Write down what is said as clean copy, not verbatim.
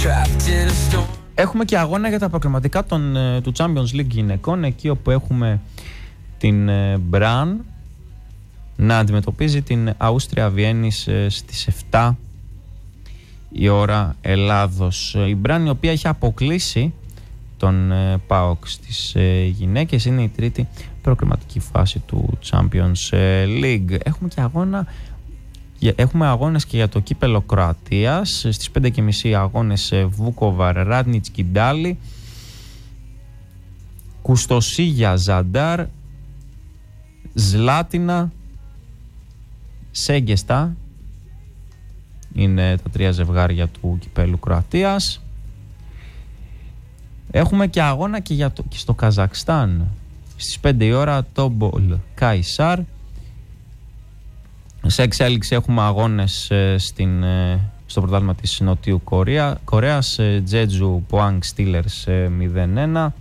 Έχουμε και αγώνα για τα προκριματικά του Champions League γυναικών, εκεί όπου έχουμε την Μπραν να αντιμετωπίζει την Αούστρια Βιέννης στις 7 η ώρα Ελλάδος. Η Μπραν, η οποία έχει αποκλείσει τον ΠΑΟΚ στις γυναίκες, είναι η τρίτη προκριματική φάση του Champions League. Έχουμε αγώνες και για το κύπελο Κροατίας. Στις 5.30 αγώνες Βούκοβαρ, Ράντνιτς, Κιντάλι, Κουστοσίγια, Ζαντάρ, Ζλάτινα, Σέγκεστα. Είναι τα τρία ζευγάρια του κυπέλου Κροατίας. Έχουμε και αγώνα και στο Καζακστάν. Στις 5 η ώρα Τόμπολ Καϊσάρ. Σε εξέλιξη έχουμε αγώνες στο πρωτάθλημα της Νοτιού Κορέας. Τζέτζου Ποάνγκ Στίλερς 0-1.